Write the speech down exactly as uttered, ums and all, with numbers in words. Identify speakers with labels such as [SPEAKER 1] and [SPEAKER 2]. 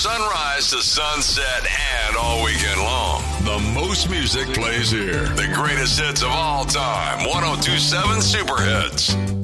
[SPEAKER 1] sunrise to sunset and all weekend long. The most music plays here. The greatest hits of all time. ten twenty-seven Super Hits.